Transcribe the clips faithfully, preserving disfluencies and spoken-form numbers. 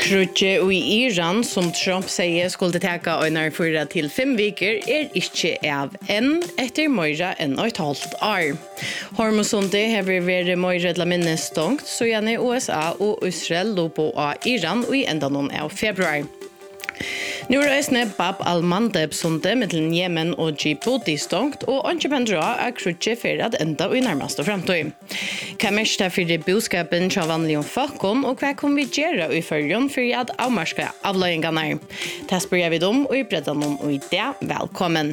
Krutje i Iran, som Trump sier skulle teka under fyra til fem veker, er ikke av enn etter møyre enn et halvt år. Hormosundet har vært møyre til minnestongt, så gjerne U S A og Israel lå på av Iran i enda noen av februar. Nu reisne Bab al-Mandeb sundet mellom Yemen og Djibouti stongt, og ikke pendra er krutje for at enda i nærmeste fremtid. Hva mest er for budskapen til vanlige folkene, og hva kan vi gjøre i følgen for at avmarske avløyingene? Det spør jeg vidt om, og i bredden om og i det. Velkommen!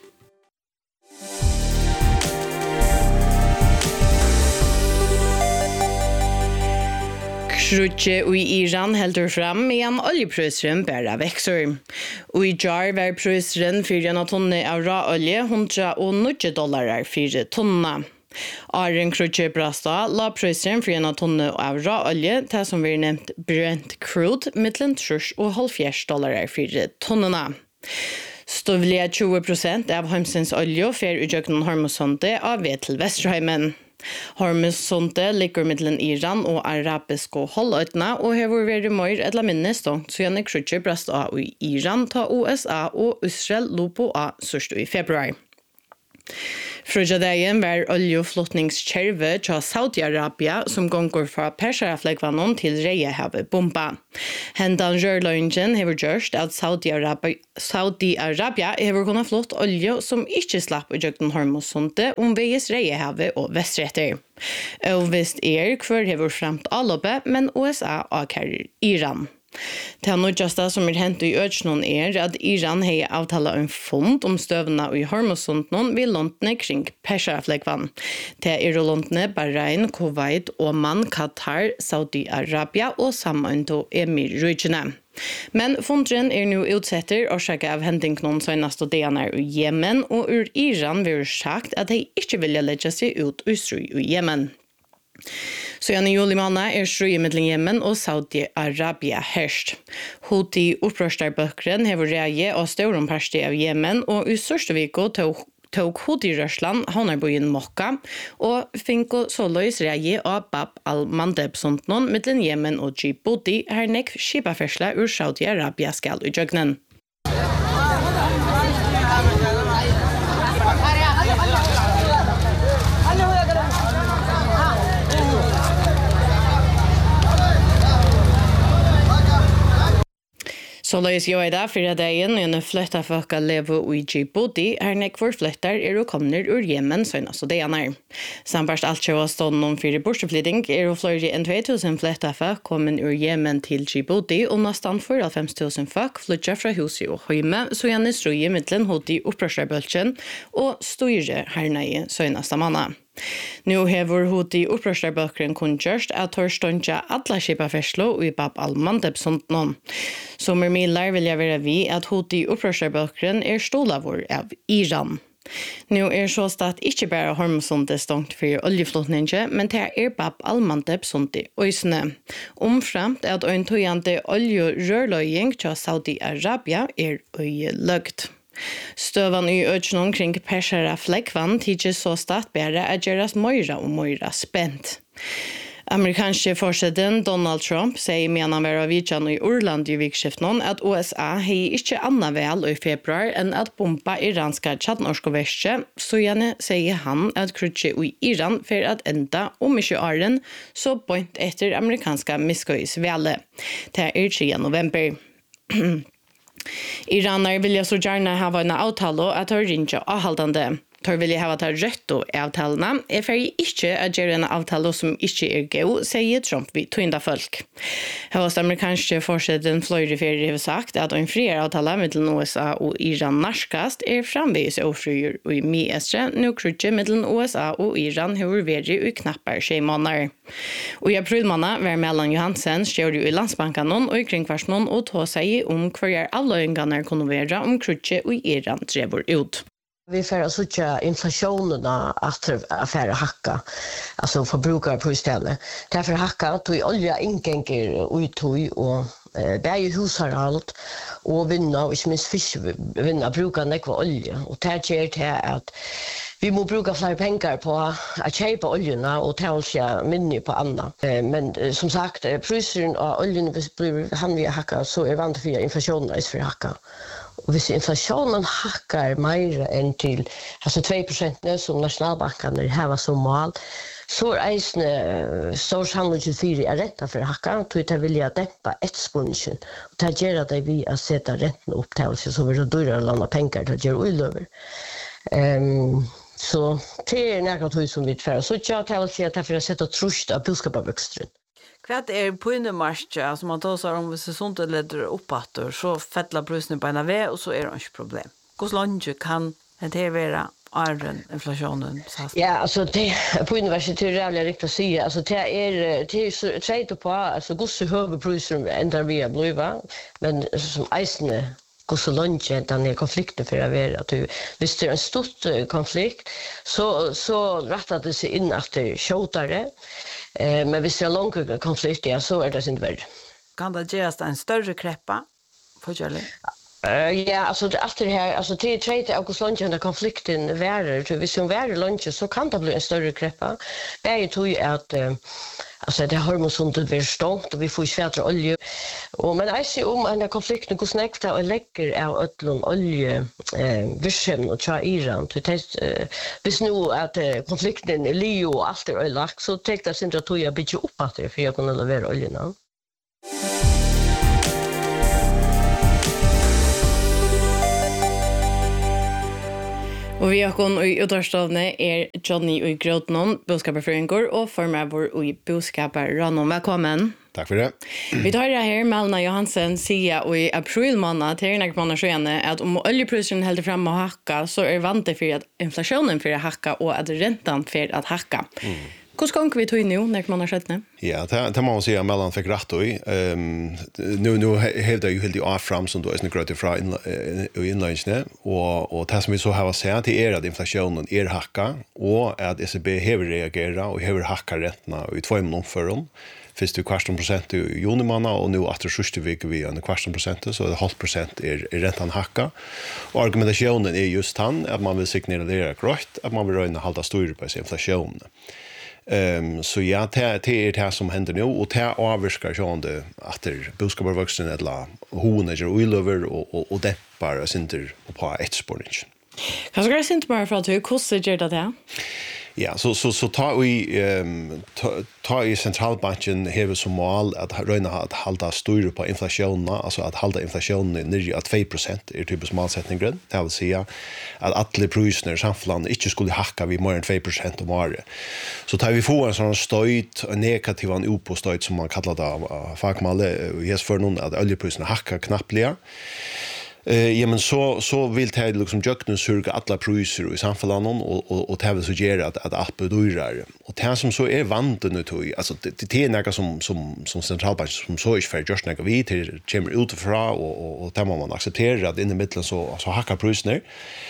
Krutje i Iran heldur fram medan oljeprisen bara växer. Och i jar var prisen för en tonne av råolje hundranio dollar för tonna. Aren krutje brasta la prisen för en tonne av råolje, det som vi nämnt Brent crude, mellan tre och halvfjerds dollar för tonnerna. Stövliga tjugo procent av Hormuzs olje för utjöknen Hormuzsundet av ved til Vesterheimen. Hormuzsundet ligger mellom Iran og arabiske halvøyene, og har vært mer eller mindre stångt, så gjerne krutje brast av i Iran ta U S A og Israel lå på av sørst i februar. Frøjadagen var oljeflottningskjerve til Saudi-Arabia som gonger fra Perserafleggvannon til Reiehavet bomba. Hendan rørløgningen har gjort at Saudi-Arabia, Saudi-Arabia har kunnet flott olje som ikke slapp i jøkken Hormuzsundet om veis Reiehavet og Vestretter. Og visst er hver har fremt avloppet, men U S A avkærer Iran. Det nødjaste som er hentet i ødsnån er at Iran har avtalt en fond om støvene i Hormuzsundet ved låntene kring Perserafleggvann. Det er låntene Bahrain, Kuwait, Oman, Qatar, Saudi-Arabia og Samøyne Emirrykene. Men fondren er nå utsetter årsaker av hendingen seneste dagene i Yemen, og ur Iran vil sagt at de ikke vil legge seg ut i strid i Yemen. Så i juli måned er strid mellom Yemen og Saudi-Arabia herst. Houthi opprørsterbøkeren har reie av større parti av Yemen, og i sørste viko tok tog Houthi-rørsland havnerbyen Mokka, og fikk såleis reie av Bab al-Mandeb sundet mellom Yemen og Djibouti, her nek skipafersla ur Saudi-Arabia skal i jøgnen. Så løs jo i dag for dagen når en flyttet folk lever i Djibouti, her nekvar flyttar er og kommer ur Yemen søgnast og dagene. Sambarst alt kjøv av stånden om fire borteflytting er og flere enn två tusen flyttet folk kommer ur Yemen til Djibouti, og nesten fyrtiofem tusen folk flyttet fra huset og høyme, så gjerne strøye mittelen Houthi opprørsarbølgen og styre her nøye søgnast av manna. Nu hever Houthi opprørsarbølgen kun gjørst at tørståndja alle skipaferslo i Bab al-Mandeb sundet. Som er milar vil jeg være vi at Houthi opprørsarbølgen er stolavur av Iran. Nu er så stad ikke bare Hormuzsundet stångt for oljeflotninge, men det er Bab al-Mandeb sundet øysene. Omframt at en tøyende oljerørløying til Saudi-Arabia er øyeløgt. Støvan i ødsnån kring Perserafleggvann tidser så stadt bare at gjøres møyre og møyre spent. Amerikanske forsetten Donald Trump sier med han var av vidtjen i Orland i vikskiften at U S A har ikke annet vel i februar enn at bomba iranske tjadnorske verste, så gjerne sier han at krutje i Iran for at enda om ikke åren så point etter amerikanske miskøysvele. Det er tredje november. Iraner vil så gjerne ha en avtale at de ringer avholdende. De vil ha ta rødt og avtalene. Jeg får ikke at gjøre en avtale som ikke er god, sier Trump vid tøynda folk. Hos amerikanske forsetten flere ferier har sagt at en friere avtale mellom U S A og Iran narskast er framvis ofrier og i mye-estre, nå krutje mellom U S A og Iran har vært i knappere tjej måneder. Og i aprilmåned var Mellan Johansen stjør i Landsbanken og i kringkvarsmån og ta seg om hver avløyingene kunne være om krutje og Iran drever ut. Vi får alltså inte inflationen att affärer hacka, alltså förbrukare på istället. Därför hacka tog olja ingånger uttog och bäge hushåll och vinna och inte minst fisk vinna brukar nekva olja. Och det ger det att vi må bruka fler pengar på att köpa oljorna och tälja minne på andra. Men eh, som sagt, eh, priserna av oljan blir han vi hacka så är vant för inflationen är för hacka. Och hvis inflationen hackar mer än till alltså två procent som nationalbanken har som mål, så är eisne stor sannolikhet för att ränta för hacka, så det vill jag dämpa efterspurningen. Och det gör det vi att sätta räntan upp till sig så vi då dyrare låna pengar till att göra ullöver. Um, så det är något som vi får. Så jag kan väl säga att det är för att sätta trust av boskapsväxten. Vad är på en marsch, alltså man tar sig om hvis sånt leder uppåt så fettlar priserna på en av och så är det inte problem. Hur långt kan det vara arren inflationen? Ja, alltså det på universitetet är det riktigt att säga. Alltså det är det är så trejt på alltså hur så höga priser ändrar vi att bliva, men som eisne hur så långt den är konflikten för att vara att hvis det är en stor konflikt så så rättar det sig in att det skjutare. Eh, men hvis det är en lång konflikt, ja, så är det inte värre. Kan det göras en större kreppa? Förkärlig? Uh, ja, alltså det efter det här, alltså det tredje august lunch den konflikten värre, hvis det är lunch så kan det bli en större kreppa. Det är ju tror jag att uh, alltså det har man sånt det stångt och vi får svärdre olja. Och men jag ser om den konflikten går snäckta och läcker av öllon olja eh vision och cha Iran till test eh vis nu att eh, konflikten är Leo och allt är lagt så tänkte jag sen att jag bygger upp att det för jag kunde leverera oljan. Och vi har kon i utdragsstavne är Johnny och Grotnon, boskaparfröingår och formar i boskapar Ranon. Välkommen. Tack för det. Vi tar det här Malna Johansen säger i april månad till den här månaden sköne att om oljepriserna håller fram och hacka så är vant för att inflationen för att hacka och att räntan för att hacka. Mm. Hur ska vi ta in nu när man har sett det? Ja, det, det må man säga mellan fick rätt i. Um, nu nu hävdar ju helt i av fram som då är snickrat ifrån inlandsne och och det som vi så har sett det är att inflationen är hacka och att E C B har reagerat och har hackat räntorna i två månader för dem. Först du kvarton procent i juni månad och nu efter sista veckan vi en kvarton procent så det halv procent är, är räntan hacka. Och argumentationen är just han att man vill signalera grönt att man vill röna hålla styr på inflationen. Um, så ja, det, det är det som händer nu och det avvarskar sjående att det boskaparvuxen eller honer och ullöver och, och, och dämpar sinter på etspårning. Kan du säga inte bara för att du kostar det det? Ja, så så så tar vi ehm ta, ta i centralbanken har som mål att röna att hålla styr på inflationen, alltså att hålla inflationen nere på två procent är typisk målsättningen. Det vill säga att alla priserna i samhället inte skulle hacka vid mer än två procent om året. Så tar vi får en sån stöd, en negativ en opåstöd som man kallar det av fagmalle i för någon att oljepriserna hackar knappliga. Eh ja men så så vill det liksom jökna surga alla priser i samhället och och och det vill så göra att att allt blir dyrare. Och det som så är vanten nu till alltså det det är något som som som centralbanken som så är för just något vi till kommer utifrån och och och det må man acceptera att in i mitten så så hackar priserna.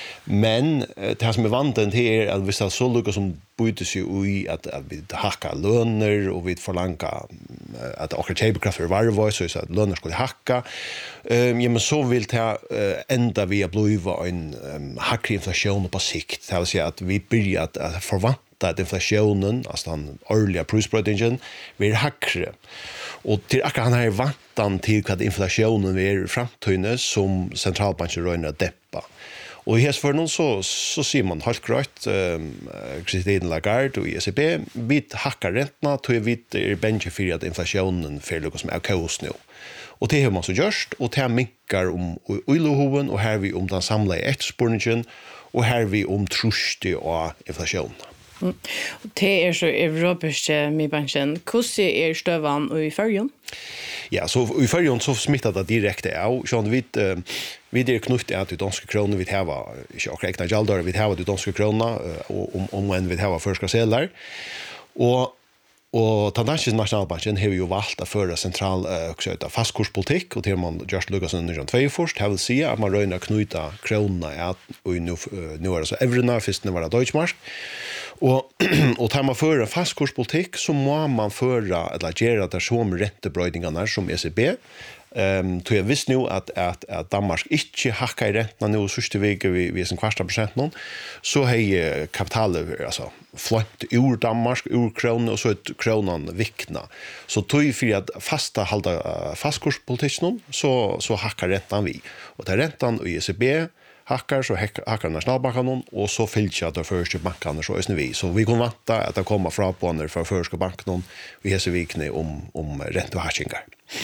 Men det som är vanten det är att vi ska så lucka som byter sig i att att vi hackar löner och vi förlanga att och köpkraft för varje voice så att löner skulle hacka. Ehm ja men så vill det ända vi bliva en um, hackig inflation på sikt. Det vill säga att vi börjar att, att förvänta att inflationen, alltså den årliga prisbrödningen, blir hackre. Och till akkurat den här vantan till att inflationen är i framtiden som centralbanken röjnar att däppa. Och i för någon så så ser man helt grönt ehm Christine Lagarde och E C B vi hackar räntorna till vi är bench för att inflationen för något som är kaos nu. Och det har man så gjort och det minkar om oilohoven och här vi om den samlade efterspurningen och här vi om truste och inflation. Mm. Det är så europeiskt med banken. Hur är stövan i färgen? Ja, så i färgen så smittar det direkt av. Så vi vi det knutet att de danska kronor vi har inte och räkna jaldar vi har de danska kronor och om om en vi har förska sedlar. Och Och Tandansk nationalbanken har ju valt att föra central också uh, fastkurspolitik och till man just lyckas under två först har vill säga att man röna knyta kronorna att och nu nu är det så eurona först när var det Deutschmark och och tar man föra fastkurspolitik så må man föra eller göra det som räntebrödningarna som E C B Um, tog jeg visst nu at, at, at Danmark ikke hakka i rentene nu sørste veke vi, vi sin kvarsta prosent nå, så har kapitalet altså, flønt ur Danmark, ur kronen, og så er kronen vikna. Så tog jeg for at fasta halda fastkurspolitikken, så, så hakkar renten vi. Og det er renten i E C B, hackar så hackar Nationalbanken och så fyllt jag de första bankerna så är vi så vi kommer vänta att det kommer från på för första banken vi har så vikne om om räntehashingar.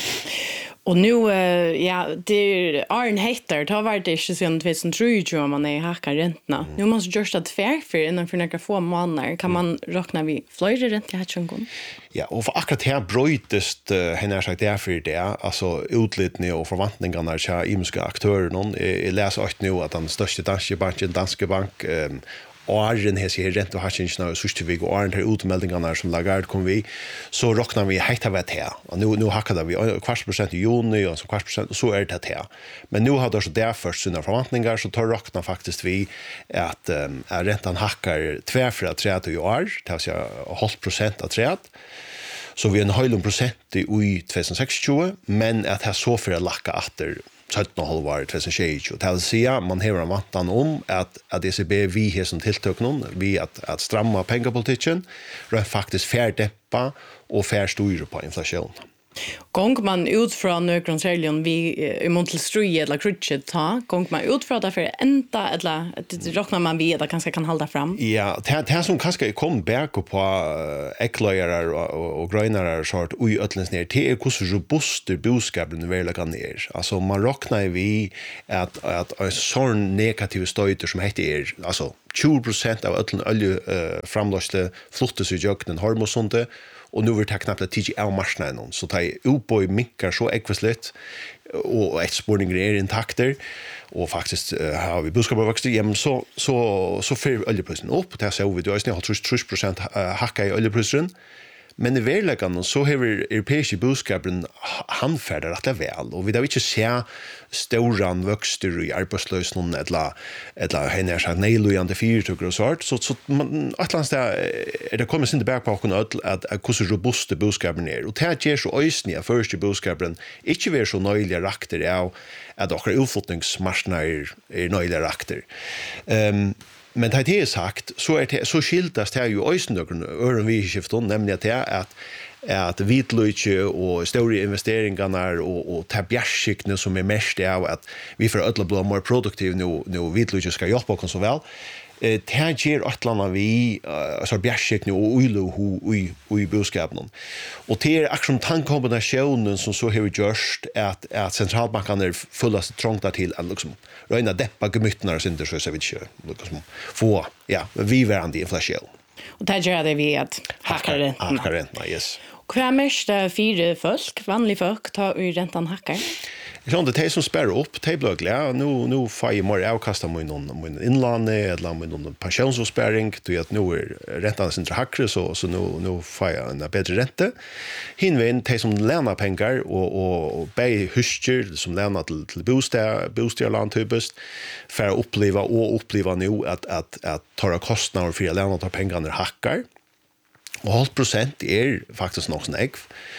Och nu uh, ja det är Arn Hatter tar vart det inte sen tjugotre om man är hackar räntorna. Mm. Nu måste just att fair för innan för några få månader kan man räkna vi flyger räntehashingar. Ja, och för akkurat här brötest uh, henne sagt därför det alltså utlitning och förväntningarna till imiska aktörer någon jag läser också nu att den största danska banken Danske Bank um, Åren har sig rent och har inte några sista vik och åren har utmeldingarna som Lagarde kom vi så räknar vi hejta vet här och nu nu hackade vi kvart procent i juni och så kvart procent så är det här men nu har det så där först sina förväntningar så tar räknar faktiskt vi att um, räntan hackar två för att tre i år det vill säga halv procent av tre så vi är en halv procent i tjugohundrasextio men att ha så för att lacka åter sjutton halvår tjugohundratjugo och det vill säga man har en vantan om att att E C B vi har som tilltök någon vi att att stramma pengapolitiken rent faktiskt färdeppa och färstyra på inflation. Gång man ut från nökron säljon vi i montel strui eller krutchet ta gång man ut från därför ända eller räknar man vi att kanske kan hålla fram. Ja, det det som kanske kom back på eklöjar och och grönar sort oj ötlens ner till är hur så robust boskapen väl kan ner. Alltså man räknar vi att att en sån negativ stöter som heter är alltså tjugo procent av ötlen olje framlöste flottes i jöknen hormosonte och nu vill ta knappt att tiga av marknaden så tar uppboy minkar så ekvisligt och ett spårning är intakter och faktiskt uh, har vi boskapsväxt igen så så så för oljepriset upp där så vi då är det trettio procent hacka i oljepriset men i verkligheten så har europeiska boskapen handfärdar att det väl och vi där inte se stora växter i arbetslösheten eller eller henne sagt nej lojande fyrtog och sånt så så man atlantis där är det kommer sin tillbaka på att att hur robust boskapen är och det ger så ösniga första boskapen inte vara så nöjliga rakter av att också utflyttningsmarknader är nöjliga rakter. Ehm Men det är sagt så är det så skiltas det ju ösnögren öron vi skifton nämligen att det att att vitlöjke och stora investeringar och och tabjärskne som är mest av att vi för alla blir mer produktiv nu nu vitlöjke ska jobba på så väl eh det ger atlarna vi så bjärskne och oilo hu ui ui boskapen och det är action tankkombinationen som så har gjort att att centralbankerna är fullast trångt till att liksom röna deppa gemyttnar sin det så vet jag liksom få ja vi värande inflation och det gör det vi att hackar det hackar det yes Hva mest fyra folk, vanliga folk, tar ur räntan hackar? Jag det är som spärrar upp, det blir glad. Nu, nu får jag mer avkasta med någon, med inland eller med någon pensionsspärring. Till att nu är räntan inte hackare så, så nu, nu får jag en bättre ränta. Hinvägen, de som lämnar pengar och, och, och bär husker som lämnar till, till bostad, bostadland typiskt för att uppleva och uppleva nu att, att, att ta kostnader för att lämna ta pengarna hackar. Och halv procent är faktiskt nog snägg.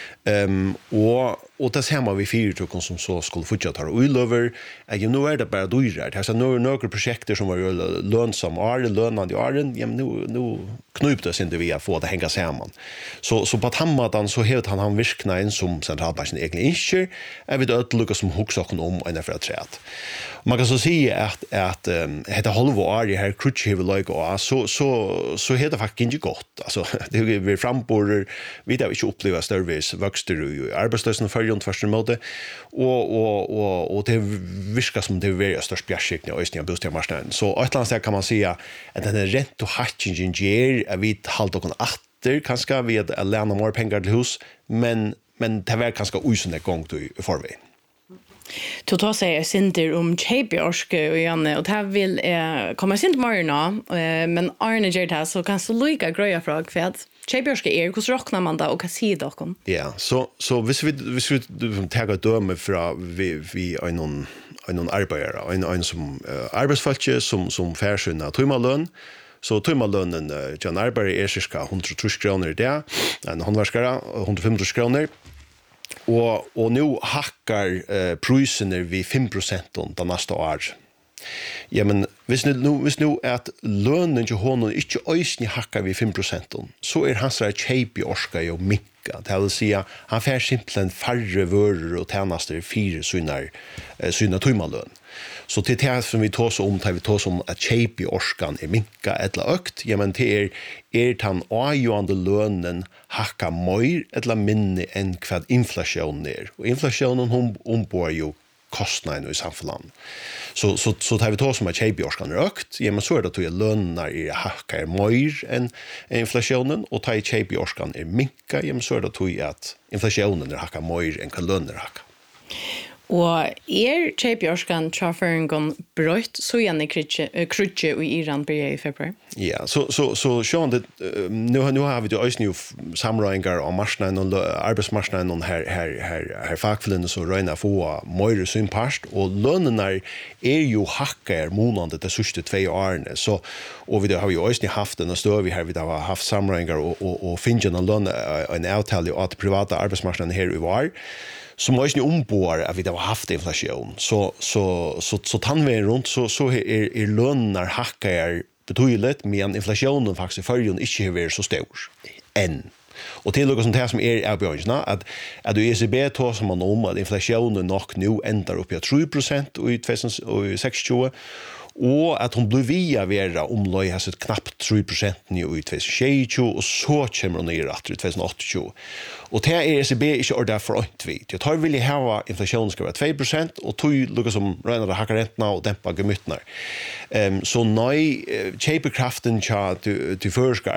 Um, och och det ser man vi fyrtokon som så skulle fortsätta ta över. Jag nu är det bara dyrare. Det är så några några projekt som var lönsamma är lönande är ja nu nu knuptes inte vi att få det hänga samman. Så så på Hammadan så helt han han virkna in som centralbanken egentligen inte. Jag vet att Lucas som huxar om en för träd. Man kan så säga att att um, heter halvår är här crutch like och så så så heter faktiskt inte gott. Alltså det vi framborder vi där vi inte uppleva service växter i arbetslösheten för runt första mode och och och och det viskar som det är störst bjärskne och östliga bostadsmarknaden. Så utlands kan man säga att den är rätt och hatching ger är vi halt och åter kanske vi att lämna mer pengar till hus men men det var kanske osynligt gång till förväg. Totalt säger Sinter om Tjejbjörsk och Janne och det här vill eh, komma sin till morgon eh, men Arne gör det här så kan så lika gröja fråga för att Tjejbjörsk är hur räknar man det och vad säger det om? Ja, så så hvis vi hvis vi tar ett döme från vi vi en någon en någon arbetare en en som uh, arbetsfolk som som färsynna timmalön så timmalönen uh, John Arbor är cirka hundratjugo kronor där en handverkare hundrafemtio kronor Og, og nu hackar eh, prusene vi fem prosent da neste år. Ja, men hvis nu, nu, hvis nu at lønnen til honom ikke øysene hackar vi fem prosent, så er hans kjeip i orska jo minka. Det vil si at han får simpelthen færre vører og tjenester fire synar, synar tøymaløn. Så til det som vi tås om, tar vi tås om at kjeip i orskan er minka eller økt, ja, men det er, er den avgjørende lønnen hakka mer eller minne enn hva inflasjonen er. Og inflasjonen hun ombor jo kostnaden i samfunnet. Så, så, så tar vi tås om at kjeip i orskan er økt, ja, men så er det at lønner er hakka er mer enn inflasjonen, og tar kjeip i orskan er minka, ja, men så er det at inflasjonen er hakka mer enn hva lønner er hakka. Og er Tjejbjørskan trafføringen brøtt så gjerne krutje i Iran blir i februar? Ja, så, så, så sjån det, nu, nu har vi jo også jo samrøyngar og marsnaden og arbeidsmarsnaden her, her, her, her fagfellene som røyner få møyre synparst, og lønnene er jo hakker måneder de sørste tve årene, så, og vi har jo også haft en støv her, vi har haft samrøyngar og, og, og finner en lønne, en avtale av det private arbeidsmarsnaden her i var, som också ombor att vi har haft inflation så så så så tandvägen runt så så är är lönar hackar betydligt men inflationen faktiskt förrjun inte har varit så stor än. Och till något sånt här som är avbjörna att att du E C B tar som man om att inflationen nog nu ändrar upp i tre procent i tjugohundrasextio og at hun blir via vera omløy har sett knappt tre prosent i tjugohundratjugotre, og så kommer hun ned etter i tjugohundraåttiotjo. Og det er E C B ikke ordet for ånt vid. Jeg tar vilje hava inflasjonen skal være to prosent, og tog lukkar som regner hakka rentene og dempa gemyttene. Um, så nøy, kjeipekraften til, til føreska